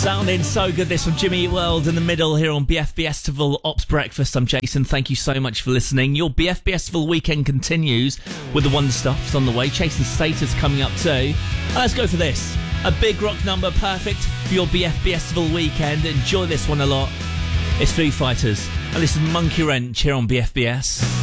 Sounding so good, this from Jimmy Eat World in the middle here on BFB Festival Ops Breakfast. I'm Jason. Thank you so much for listening. Your BFB Festival weekend continues with the Wonder Stuff's on the way. Chasing Status coming up too. Let's go for this. A big rock number, perfect for your BFB Festival weekend. Enjoy this one a lot. It's Foo Fighters. And this is Monkey Wrench here on BFBS.